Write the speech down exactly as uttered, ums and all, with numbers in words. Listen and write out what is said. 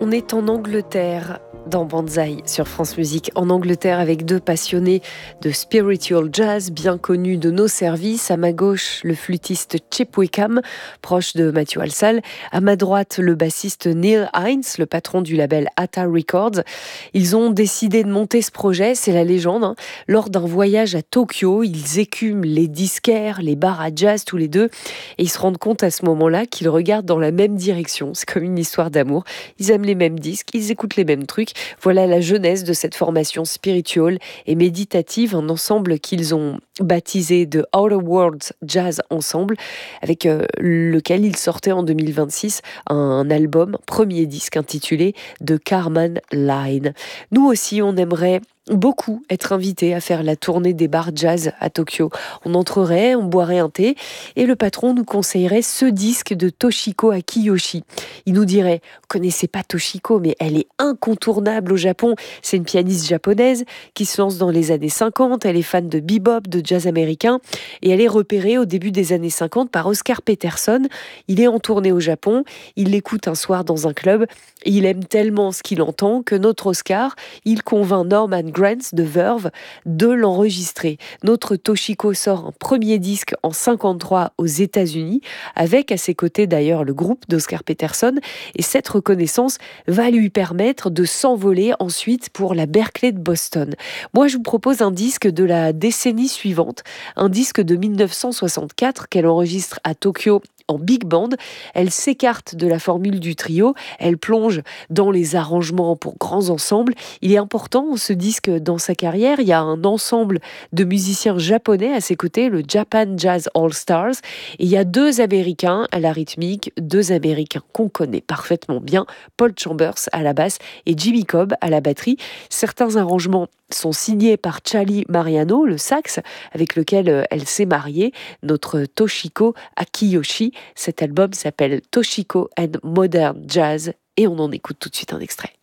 On est en Angleterre, dans Banzai, sur France Musique. En Angleterre, avec deux passionnés de spiritual jazz, bien connus de nos services. À ma gauche, le flûtiste Chip Wickham, proche de Matthew Halsall. À ma droite, le bassiste Neil Hines, le patron du label Ata Records. Ils ont décidé de monter ce projet, c'est la légende. Hein. Lors d'un voyage à Tokyo, ils écument les disquaires, les bars à jazz tous les deux. Et ils se rendent compte à ce moment-là qu'ils regardent dans la même direction. C'est comme une histoire d'amour. Ils aiment les mêmes disques, ils écoutent les mêmes trucs. Voilà la genèse de cette formation spirituelle et méditative, un ensemble qu'ils ont baptisé de Outer Worlds Jazz Ensemble, avec euh, lequel ils sortaient en deux mille vingt-six un album, premier disque intitulé The Carman Line. Nous aussi, on aimerait beaucoup être invités à faire la tournée des bars jazz à Tokyo. On entrerait, on boirait un thé et le patron nous conseillerait ce disque de Toshiko Akiyoshi. Il nous dirait « Connaissez pas Toshiko, mais elle est incontournable au Japon. C'est une pianiste japonaise qui se lance dans les années cinquante. Elle est fan de bebop, de jazz américain et elle est repérée au début des années cinquante par Oscar Peterson. Il est en tournée au Japon, il l'écoute un soir dans un club et il aime tellement ce qu'il entend que notre Oscar, il convainc Norman Granz de Verve de l'enregistrer. Notre Toshiko sort un premier disque en cinquante-trois aux États-Unis, avec à ses côtés d'ailleurs le groupe d'Oscar Peterson, et cette reconnaissance va lui permettre de s'envoler ensuite pour la Berklee de Boston. Moi, je vous propose un disque de la décennie suivante, un disque de mille neuf cent soixante-quatre qu'elle enregistre à Tokyo en big band. Elle s'écarte de la formule du trio, elle plonge dans les arrangements pour grands ensembles. Il est important, ce disque, dans sa carrière. Il y a un ensemble de musiciens japonais à ses côtés, le Japan Jazz All Stars. Et il y a deux Américains à la rythmique, deux Américains qu'on connaît parfaitement bien, Paul Chambers à la basse et Jimmy Cobb à la batterie. Certains arrangements sont signés par Charlie Mariano, le sax, avec lequel elle s'est mariée, notre Toshiko Akiyoshi. Cet album s'appelle Toshiko and Modern Jazz et on en écoute tout de suite un extrait.